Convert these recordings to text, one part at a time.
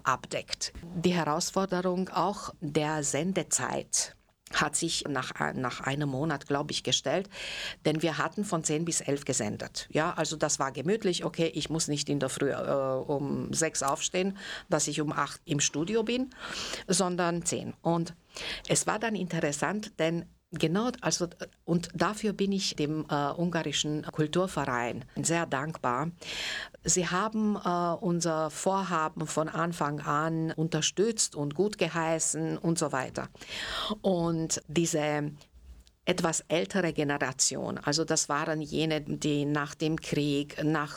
abdeckt. Die Herausforderung auch der Sendezeit hat sich nach einem Monat, glaube ich, gestellt, denn wir hatten von 10 bis 11 gesendet. Ja, also das war gemütlich, okay, ich muss nicht in der Früh um 6 aufstehen, dass ich um 8 im Studio bin, sondern 10. Und es war dann interessant, denn genau, also und dafür bin ich dem ungarischen Kulturverein sehr dankbar. Sie haben unser Vorhaben von Anfang an unterstützt und gut geheißen und so weiter. Und diese etwas ältere Generation, also das waren jene, die nach dem Krieg, nach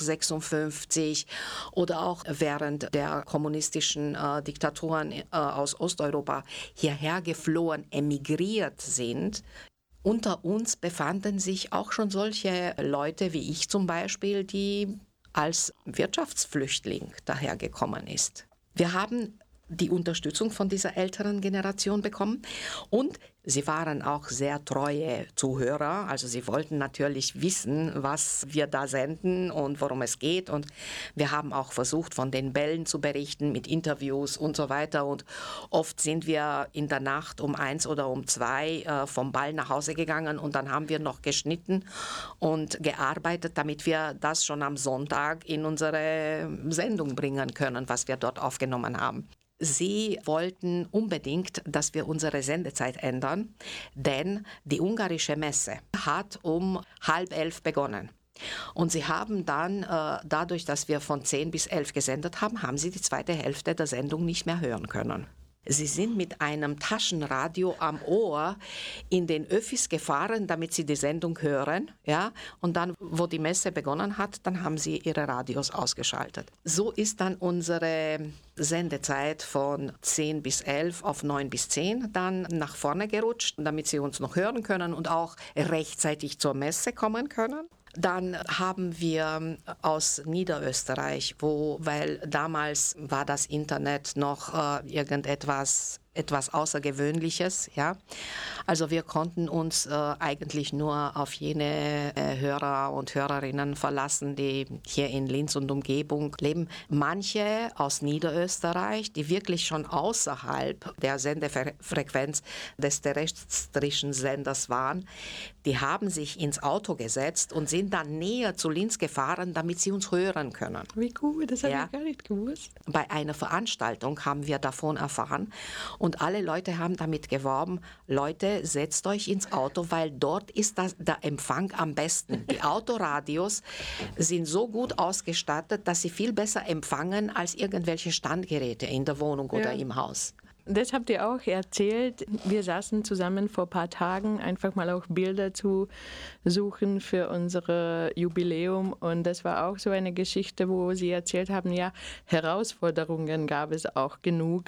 56 oder auch während der kommunistischen Diktaturen aus Osteuropa hierher geflohen, emigriert sind. Unter uns befanden sich auch schon solche Leute wie ich zum Beispiel, die als Wirtschaftsflüchtling dahergekommen ist. Wir haben die Unterstützung von dieser älteren Generation bekommen und sie waren auch sehr treue Zuhörer, also sie wollten natürlich wissen, was wir da senden und worum es geht und wir haben auch versucht, von den Bällen zu berichten mit Interviews und so weiter und oft sind wir in der Nacht um 1 oder um 2 vom Ball nach Hause gegangen und dann haben wir noch geschnitten und gearbeitet, damit wir das schon am Sonntag in unsere Sendung bringen können, was wir dort aufgenommen haben. Sie wollten unbedingt, dass wir unsere Sendezeit ändern, denn die ungarische Messe hat um 10:30 begonnen. Und sie haben dann, dadurch, dass wir von 10 bis 11 gesendet haben, haben sie die zweite Hälfte der Sendung nicht mehr hören können. Sie sind mit einem Taschenradio am Ohr in den Öffis gefahren, damit sie die Sendung hören. Ja? Und dann, wo die Messe begonnen hat, dann haben sie ihre Radios ausgeschaltet. So ist dann unsere Sendezeit von 10 bis 11 auf 9 bis 10 dann nach vorne gerutscht, damit sie uns noch hören können und auch rechtzeitig zur Messe kommen können. Dann haben wir aus Niederösterreich, weil damals war das Internet noch etwas Außergewöhnliches, ja. Also wir konnten uns eigentlich nur auf jene Hörer und Hörerinnen verlassen, die hier in Linz und Umgebung leben. Manche aus Niederösterreich, die wirklich schon außerhalb der Sendefrequenz des terrestrischen Senders waren, die haben sich ins Auto gesetzt und sind dann näher zu Linz gefahren, damit sie uns hören können. Wie cool, das habe ich gar nicht gewusst. Bei einer Veranstaltung haben wir davon erfahren und alle Leute haben damit geworben, Leute, setzt euch ins Auto, weil dort ist der Empfang am besten. Die Autoradios sind so gut ausgestattet, dass sie viel besser empfangen als irgendwelche Standgeräte in der Wohnung oder im Haus. Das habt ihr auch erzählt. Wir saßen zusammen vor ein paar Tagen, einfach mal auch Bilder zu suchen für unser Jubiläum. Und das war auch so eine Geschichte, wo Sie erzählt haben, ja, Herausforderungen gab es auch genug.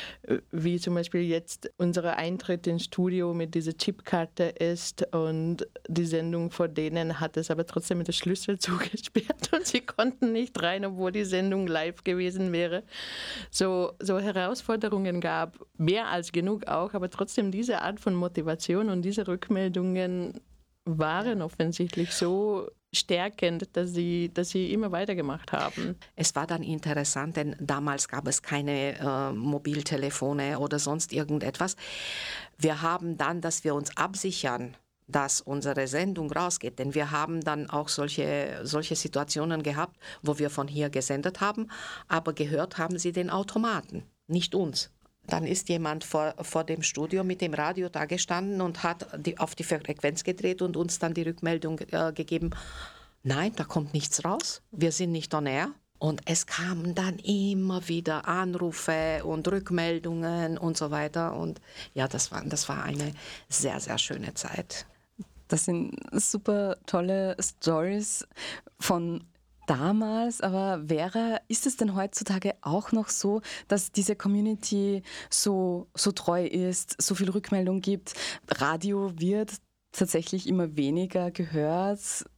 Wie zum Beispiel jetzt unser Eintritt ins Studio mit dieser Chipkarte ist und die Sendung vor denen hat es aber trotzdem mit dem Schlüssel zugesperrt und sie konnten nicht rein, obwohl die Sendung live gewesen wäre. So Herausforderungen gab mehr als genug auch, aber trotzdem diese Art von Motivation und diese Rückmeldungen waren offensichtlich so stärkend, dass sie immer weitergemacht haben. Es war dann interessant, denn damals gab es keine Mobiltelefone oder sonst irgendetwas. Wir haben dann, dass wir uns absichern, dass unsere Sendung rausgeht, denn wir haben dann auch solche Situationen gehabt, wo wir von hier gesendet haben, aber gehört haben sie den Automaten, nicht uns. Dann ist jemand vor dem Studio mit dem Radio da gestanden und hat auf die Frequenz gedreht und uns dann die Rückmeldung gegeben, nein, da kommt nichts raus, wir sind nicht on air. Und es kamen dann immer wieder Anrufe und Rückmeldungen und so weiter. Und ja, das war eine sehr, sehr schöne Zeit. Das sind super tolle Stories von damals, aber Vera, ist es denn heutzutage auch noch so, dass diese Community so treu ist, so viel Rückmeldung gibt? Radio wird tatsächlich immer weniger gehört.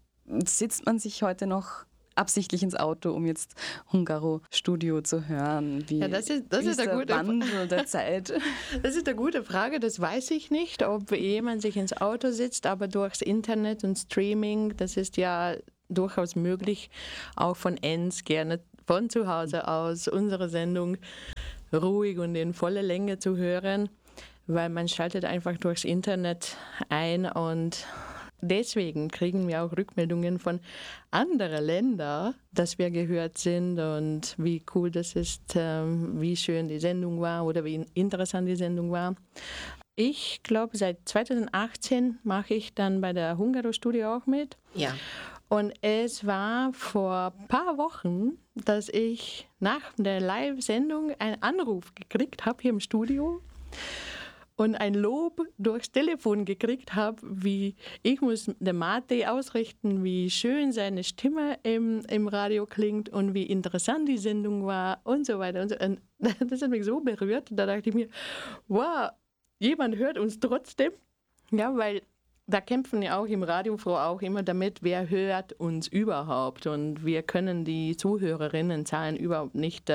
Sitzt man sich heute noch absichtlich ins Auto, um jetzt Hungaro Studio zu hören? Wie das ist der Wandel der Zeit? Das ist eine gute Frage, das weiß ich nicht, ob jemand sich ins Auto sitzt, aber durchs Internet und Streaming, das ist ja durchaus möglich, auch von Enns gerne von zu Hause aus unsere Sendung ruhig und in voller Länge zu hören, weil man schaltet einfach durchs Internet ein und deswegen kriegen wir auch Rückmeldungen von anderen Ländern, dass wir gehört sind und wie cool das ist, wie schön die Sendung war oder wie interessant die Sendung war. Ich glaube, seit 2018 mache ich dann bei der Hungaro-Studio auch mit. Ja. Und es war vor ein paar Wochen, dass ich nach der Live-Sendung einen Anruf gekriegt habe hier im Studio und ein Lob durchs Telefon gekriegt habe, wie ich muss dem Mate ausrichten, wie schön seine Stimme im Radio klingt und wie interessant die Sendung war und so weiter. Und so. Und das hat mich so berührt, da dachte ich mir, wow, jemand hört uns trotzdem. Ja, weil da kämpfen ja auch im Radio auch immer damit, wer hört uns überhaupt. Und wir können die Zuhörerinnenzahlen überhaupt nicht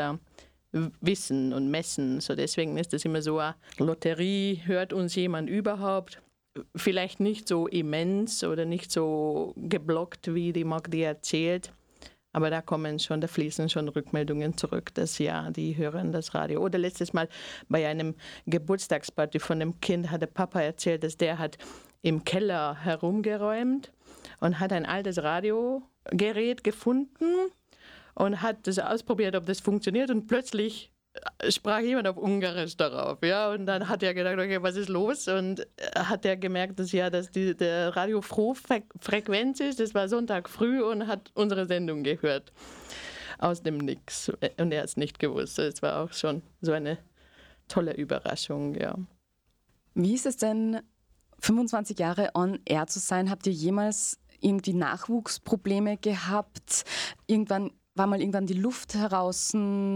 wissen und messen. So deswegen ist es immer so eine Lotterie, hört uns jemand überhaupt? Vielleicht nicht so immens oder nicht so geblockt, wie die Magdi erzählt. Aber da fließen schon Rückmeldungen zurück, dass ja, die hören das Radio. Oder letztes Mal bei einem Geburtstagsparty von einem Kind hat der Papa erzählt, dass der hat im Keller herumgeräumt und hat ein altes Radiogerät gefunden und hat das ausprobiert, ob das funktioniert. Und plötzlich sprach jemand auf Ungarisch darauf. Ja? Und dann hat er gedacht, okay, was ist los? Und hat er gemerkt, dass der Radio Froh-Frequenz ist. Das war Sonntag früh und hat unsere Sendung gehört. Aus dem Nix. Und er hat es nicht gewusst. Es war auch schon so eine tolle Überraschung. Ja. Wie ist es denn, 25 Jahre on air zu sein? Habt ihr jemals irgendwie Nachwuchsprobleme gehabt? War mal irgendwann die Luft heraus?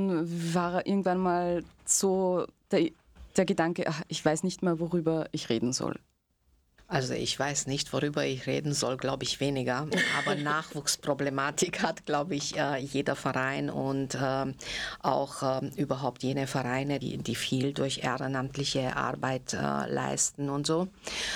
War irgendwann mal so der Gedanke, ach, ich weiß nicht mehr, worüber ich reden soll? Also ich weiß nicht, worüber ich reden soll, glaube ich weniger. Aber Nachwuchsproblematik hat, glaube ich, jeder Verein und auch überhaupt jene Vereine, die viel durch ehrenamtliche Arbeit leisten und so.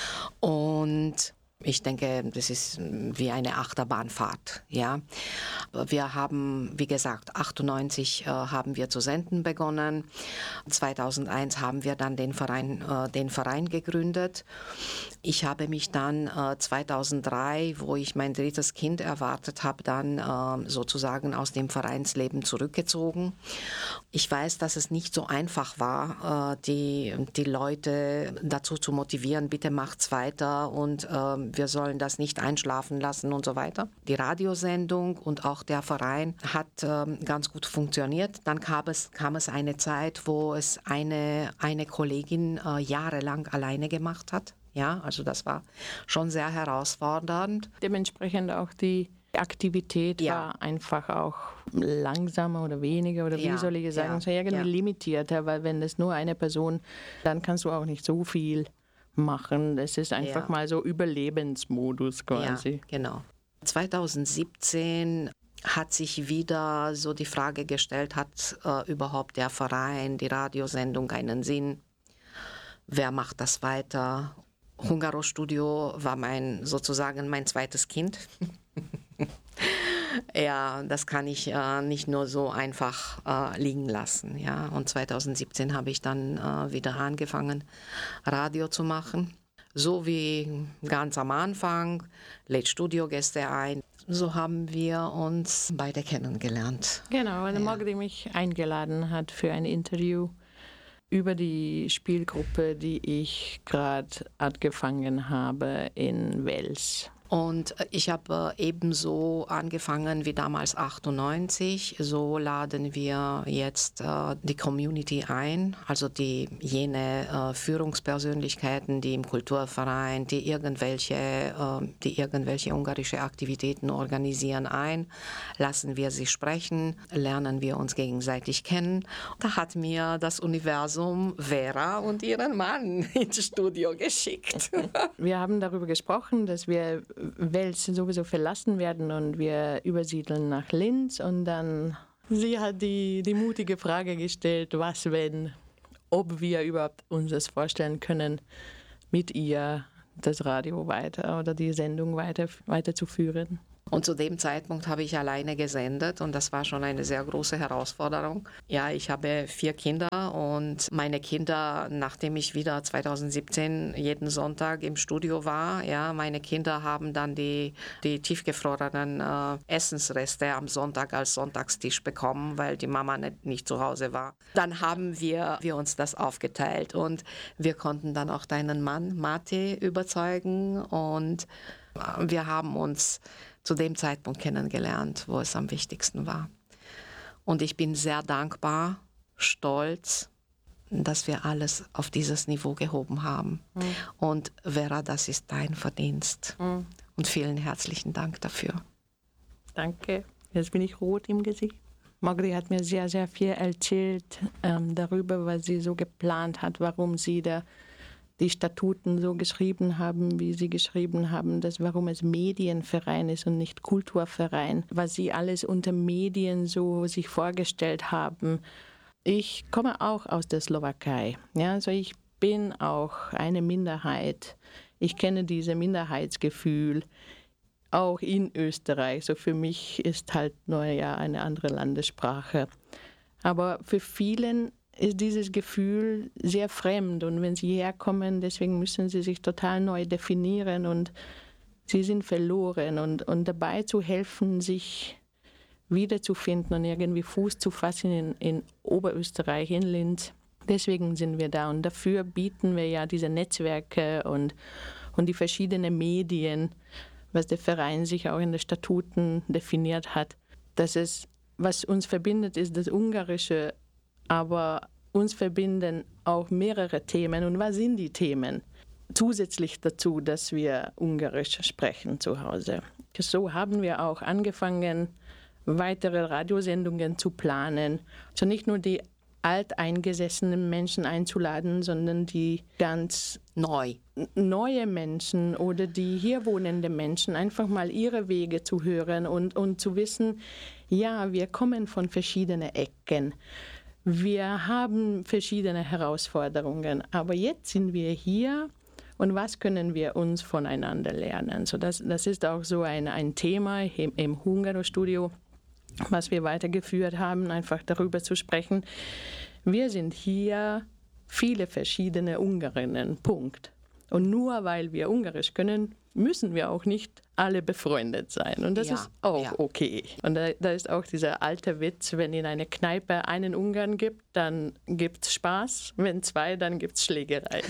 Und ich denke, das ist wie eine Achterbahnfahrt. Ja. Wir haben, wie gesagt, 1998 haben wir zu senden begonnen. 2001 haben wir dann den Verein gegründet. Ich habe mich dann 2003, wo ich mein drittes Kind erwartet habe, dann sozusagen aus dem Vereinsleben zurückgezogen. Ich weiß, dass es nicht so einfach war, die Leute dazu zu motivieren, bitte macht's weiter und wir sollen das nicht einschlafen lassen und so weiter. Die Radiosendung und auch der Verein hat ganz gut funktioniert. Dann kam es eine Zeit, wo es eine Kollegin jahrelang alleine gemacht hat. Ja, also das war schon sehr herausfordernd. Dementsprechend auch die Aktivität war einfach auch langsamer oder weniger oder wie soll ich sagen, so irgendwie limitierter, weil wenn das nur eine Person, dann kannst du auch nicht so viel machen. Es ist einfach mal so Überlebensmodus quasi. Ja, genau. 2017 hat sich wieder so die Frage gestellt, hat überhaupt der Verein, die Radiosendung einen Sinn? Wer macht das weiter? Hungaro-Studio war sozusagen mein zweites Kind. Ja, das kann ich nicht nur so einfach liegen lassen. Ja. Und 2017 habe ich dann wieder angefangen, Radio zu machen. So wie ganz am Anfang, lädt Studiogäste ein. So haben wir uns beide kennengelernt. Genau, weil Magdi mich eingeladen hat für ein Interview über die Spielgruppe, die ich gerade angefangen habe in Wels. Und ich habe ebenso angefangen wie damals 98. So laden wir jetzt die Community ein, also jene Führungspersönlichkeiten, die im Kulturverein, die irgendwelche ungarische Aktivitäten organisieren, ein. Lassen wir sie sprechen, lernen wir uns gegenseitig kennen. Da hat mir das Universum Vera und ihren Mann ins Studio geschickt. Wir haben darüber gesprochen, dass wir Wels sowieso verlassen werden und wir übersiedeln nach Linz und dann sie hat die mutige Frage gestellt, was wenn, ob wir überhaupt uns das vorstellen können, mit ihr das Radio weiter oder die Sendung weiterzuführen. Und zu dem Zeitpunkt habe ich alleine gesendet und das war schon eine sehr große Herausforderung. Ja, ich habe 4 Kinder und meine Kinder, nachdem ich wieder 2017 jeden Sonntag im Studio war, ja, meine Kinder haben dann die tiefgefrorenen Essensreste am Sonntag als Sonntagstisch bekommen, weil die Mama nicht zu Hause war. Dann haben wir uns das aufgeteilt und wir konnten dann auch deinen Mann Mate überzeugen und wir haben uns zu dem Zeitpunkt kennengelernt, wo es am wichtigsten war. Und ich bin sehr dankbar, stolz, dass wir alles auf dieses Niveau gehoben haben. Und Vera, das ist dein Verdienst. Und vielen herzlichen Dank dafür. Danke. Jetzt bin ich rot im Gesicht. Margret hat mir sehr, sehr viel erzählt darüber, was sie so geplant hat, warum sie die Statuten so geschrieben haben, wie sie geschrieben haben, warum es Medienverein ist und nicht Kulturverein, was sie alles unter Medien so sich vorgestellt haben. Ich komme auch aus der Slowakei. Ja, also ich bin auch eine Minderheit. Ich kenne dieses Minderheitsgefühl auch in Österreich. So für mich ist halt nur ja eine andere Landessprache. Aber für vielen ist dieses Gefühl sehr fremd und wenn sie herkommen, deswegen müssen sie sich total neu definieren und sie sind verloren und dabei zu helfen, sich wiederzufinden und irgendwie Fuß zu fassen in Oberösterreich, in Linz. Deswegen sind wir da und dafür bieten wir ja diese Netzwerke und die verschiedenen Medien, was der Verein sich auch in den Statuten definiert hat. Was uns verbindet, ist das Ungarische, aber uns verbinden auch mehrere Themen. Und was sind die Themen? Zusätzlich dazu, dass wir Ungarisch sprechen zu Hause. So haben wir auch angefangen, weitere Radiosendungen zu planen. Also nicht nur die alteingesessenen Menschen einzuladen, sondern die ganz neue Menschen oder die hier wohnenden Menschen, einfach mal ihre Wege zu hören und zu wissen, ja, wir kommen von verschiedenen Ecken. Wir haben verschiedene Herausforderungen, aber jetzt sind wir hier und was können wir uns voneinander lernen? So das ist auch so ein Thema im Hungaro-Studio, was wir weitergeführt haben, einfach darüber zu sprechen. Wir sind hier viele verschiedene Ungarinnen, Punkt. Und nur weil wir Ungarisch können, müssen wir auch nicht alle befreundet sein. Und das ist auch okay. Und da ist auch dieser alte Witz, wenn in einer Kneipe einen Ungarn gibt, dann gibt es Spaß. Wenn 2, dann gibt es Schlägerei.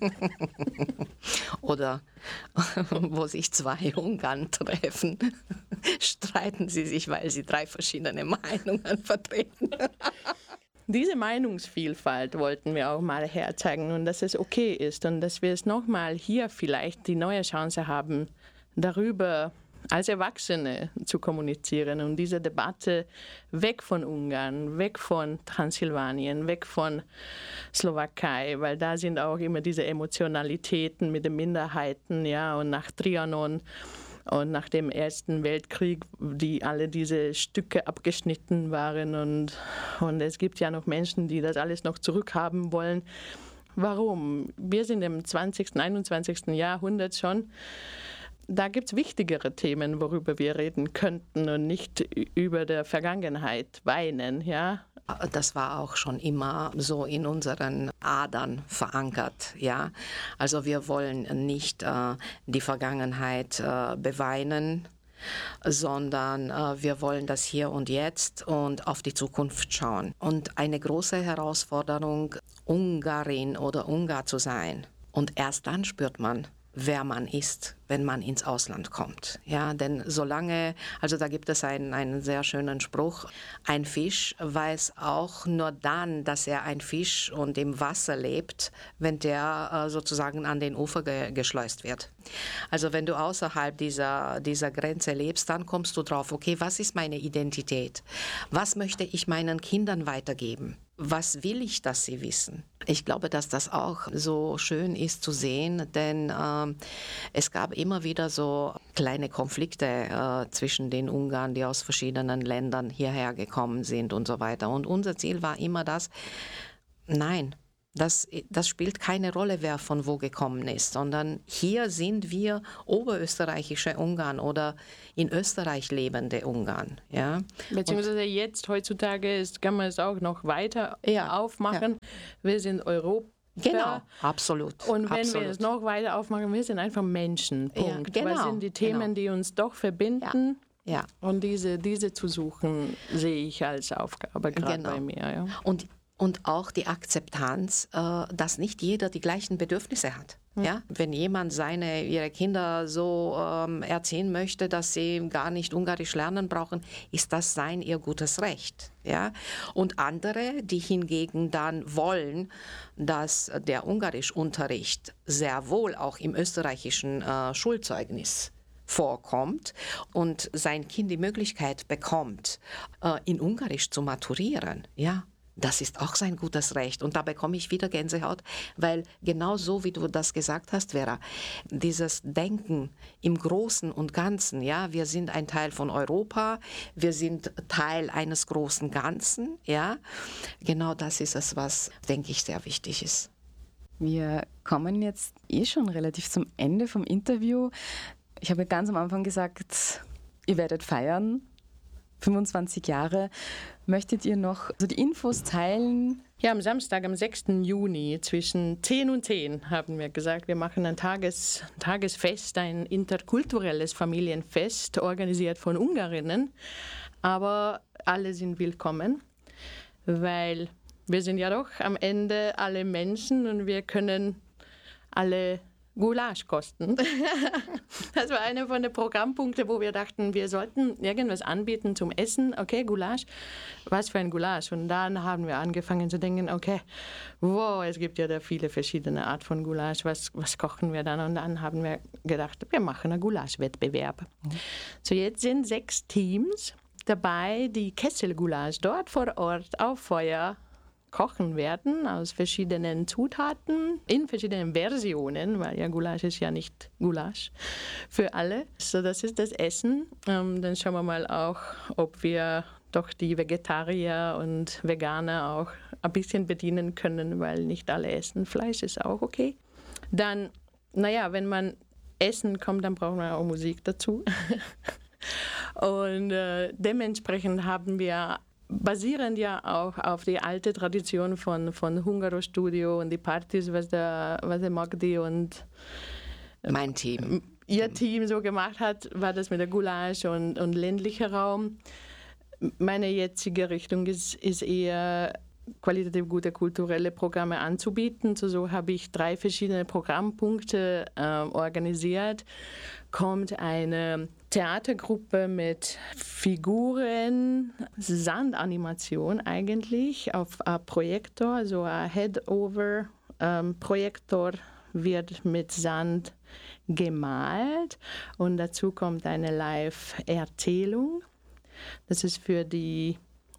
Oder wo sich 2 Ungarn treffen, streiten sie sich, weil sie 3 verschiedene Meinungen vertreten. Diese Meinungsvielfalt wollten wir auch mal herzeigen und dass es okay ist und dass wir es nochmal hier vielleicht die neue Chance haben, darüber als Erwachsene zu kommunizieren und diese Debatte weg von Ungarn, weg von Transsilvanien, weg von Slowakei, weil da sind auch immer diese Emotionalitäten mit den Minderheiten, ja, und nach Trianon und nach dem Ersten Weltkrieg, die alle diese Stücke abgeschnitten waren und es gibt ja noch Menschen, die das alles noch zurückhaben wollen. Warum? Wir sind im 20., 21. Jahrhundert schon. Da gibt es wichtigere Themen, worüber wir reden könnten und nicht über der Vergangenheit weinen, ja. Das war auch schon immer so in unseren Adern verankert, ja. Also wir wollen nicht die Vergangenheit beweinen, sondern wir wollen das Hier und Jetzt und auf die Zukunft schauen. Und eine große Herausforderung, Ungarin oder Ungar zu sein. Und erst dann spürt man, wer man ist, wenn man ins Ausland kommt. Ja, denn solange, also da gibt es einen sehr schönen Spruch, ein Fisch weiß auch nur dann, dass er ein Fisch und im Wasser lebt, wenn der sozusagen an den Ufer geschleust wird. Also wenn du außerhalb dieser Grenze lebst, dann kommst du drauf, okay, was ist meine Identität? Was möchte ich meinen Kindern weitergeben? Was will ich, dass sie wissen? Ich glaube, dass das auch so schön ist zu sehen, denn es gab immer wieder so kleine Konflikte zwischen den Ungarn, die aus verschiedenen Ländern hierher gekommen sind und so weiter. Und unser Ziel war immer das, nein, Das spielt keine Rolle, wer von wo gekommen ist, sondern hier sind wir oberösterreichische Ungarn oder in Österreich lebende Ungarn. Ja? Beziehungsweise jetzt, heutzutage, kann man es auch noch weiter aufmachen. Ja. Wir sind Europa. Genau, absolut. Und wenn wir es noch weiter aufmachen, wir sind einfach Menschen, Punkt. Ja, genau, was sind die Themen, die uns doch verbinden? Ja. Und diese zu suchen, sehe ich als Aufgabe gerade bei mir. Ja. Und auch die Akzeptanz, dass nicht jeder die gleichen Bedürfnisse hat. Ja? Wenn jemand ihre Kinder so erziehen möchte, dass sie gar nicht Ungarisch lernen brauchen, ist das ihr gutes Recht. Ja? Und andere, die hingegen dann wollen, dass der Ungarischunterricht sehr wohl auch im österreichischen Schulzeugnis vorkommt und sein Kind die Möglichkeit bekommt, in Ungarisch zu maturieren, ja, das ist auch sein gutes Recht. Und da bekomme ich wieder Gänsehaut, weil genau so, wie du das gesagt hast, Vera, dieses Denken im Großen und Ganzen, ja, wir sind ein Teil von Europa, wir sind Teil eines großen Ganzen, ja, genau das ist es, was, denke ich, sehr wichtig ist. Wir kommen jetzt schon relativ zum Ende vom Interview. Ich habe ganz am Anfang gesagt, ihr werdet feiern, 25 Jahre. Möchtet ihr noch die Infos teilen? Ja, am Samstag, am 6. Juni zwischen 10 und 10 haben wir gesagt, wir machen ein Tagesfest, ein interkulturelles Familienfest, organisiert von Ungarinnen. Aber alle sind willkommen, weil wir sind ja doch am Ende alle Menschen und wir können alle Gulasch kosten. Das war einer von den Programmpunkten, wo wir dachten, wir sollten irgendwas anbieten zum Essen. Okay, Gulasch. Was für ein Gulasch? Und dann haben wir angefangen zu denken, okay, wow, es gibt ja da viele verschiedene Arten von Gulasch. Was kochen wir dann? Und dann haben wir gedacht, wir machen einen Gulaschwettbewerb. So, jetzt sind 6 Teams dabei, die Kesselgulasch dort vor Ort auf Feuer kochen werden aus verschiedenen Zutaten, in verschiedenen Versionen, weil ja Gulasch ist ja nicht Gulasch für alle. So, das ist das Essen. Dann schauen wir mal auch, ob wir doch die Vegetarier und Veganer auch ein bisschen bedienen können, weil nicht alle essen. Fleisch ist auch okay. Dann, wenn man essen kommt, dann braucht man auch Musik dazu. Und dementsprechend haben wir basierend ja auch auf die alte Tradition von Hungarostudio und die Partys, was der Magdi und mein Team, ihr Team so gemacht hat, war das mit der Gulasch und ländlicher Raum. Meine jetzige Richtung ist eher qualitativ gute kulturelle Programme anzubieten. So habe ich 3 verschiedene Programmpunkte organisiert. Kommt eine Theatergruppe mit Figuren, Sandanimation eigentlich, auf einem Projektor, so ein Head-Over-Projektor wird mit Sand gemalt und dazu kommt eine Live-Erzählung. Das ist für die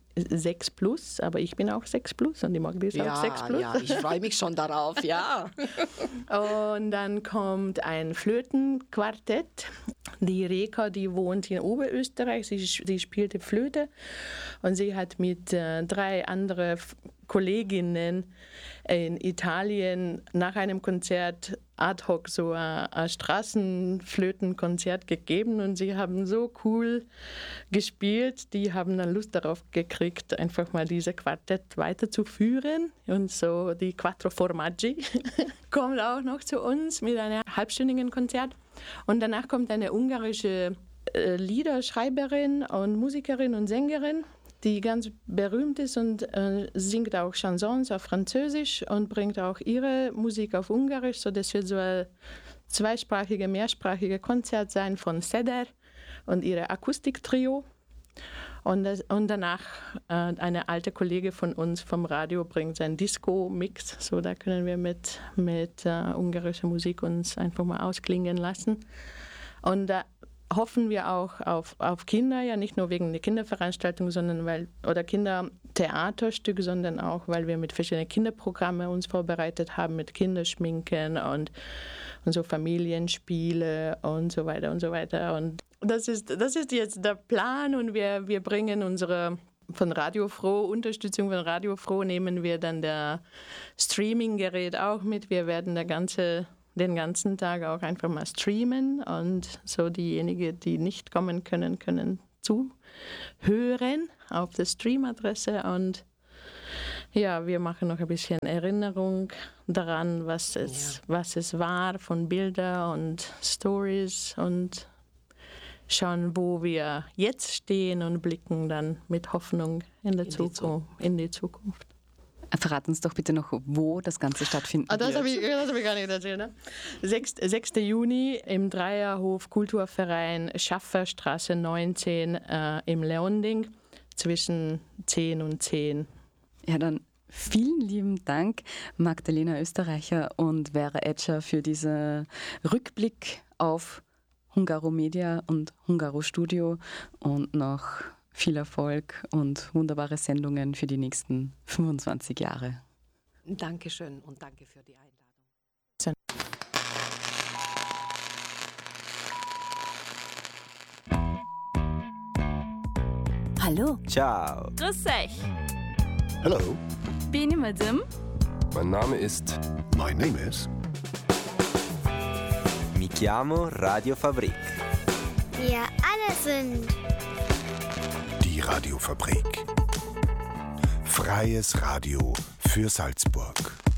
6+, aber ich bin auch 6+ und die Magdi ist auch 6+. Ja, ich freue mich schon darauf, ja. Und dann kommt ein Flötenquartett. Die Reka, die wohnt in Oberösterreich, sie spielt die Flöte und sie hat mit 3 anderen Kolleginnen in Italien nach einem Konzert ad hoc so ein Straßenflötenkonzert gegeben und sie haben so cool gespielt, die haben dann Lust darauf gekriegt, einfach mal diese Quartett weiterzuführen und so die Quattro Formaggi kommt auch noch zu uns mit einem halbstündigen Konzert und danach kommt eine ungarische Liederschreiberin und Musikerin und Sängerin, die ganz berühmt ist und singt auch Chansons auf Französisch und bringt auch ihre Musik auf Ungarisch. So, das wird so ein mehrsprachige Konzert sein von Seder und ihre Akustiktrio. Und danach eine alte Kollege von uns vom Radio bringt seinen Disco-Mix. So, da können wir mit ungarischer Musik uns einfach mal ausklingen lassen. Und da hoffen wir auch auf Kinder, ja nicht nur wegen der Kinderveranstaltung, oder Kindertheaterstück, sondern auch, weil wir mit verschiedenen Kinderprogrammen uns vorbereitet haben, mit Kinderschminken und so Familienspiele und so weiter und so weiter. Und das ist jetzt der Plan und wir bringen unsere von Radio Froh, Unterstützung von Radio Froh, nehmen wir dann das Streaming-Gerät auch mit. Wir werden den ganzen Tag auch einfach mal streamen und so diejenigen, die nicht kommen können, können zuhören auf der Streamadresse. Und ja, wir machen noch ein bisschen Erinnerung daran, was es war, von Bildern und Stories und schauen, wo wir jetzt stehen und blicken dann mit Hoffnung in die Zukunft. Verraten uns doch bitte noch, wo das Ganze stattfinden wird. Das habe ich gar nicht erzählt. Ne? 6. Juni im Dreierhof Kulturverein Schafferstraße 19 im Leonding zwischen 10 und 10. Ja, dann vielen lieben Dank, Magdalena Österreicher und Vera Etscher, für diesen Rückblick auf Hungaro Media und Hungaro Studio und noch viel Erfolg und wunderbare Sendungen für die nächsten 25 Jahre. Dankeschön und danke für die Einladung. Hallo. Ciao. Grüß euch. Hello. Bin ich Madame? Mein Name ist. My name is. Mi chiamo Radio Fabrik. Wir alle sind Die Radiofabrik. Freies Radio für Salzburg.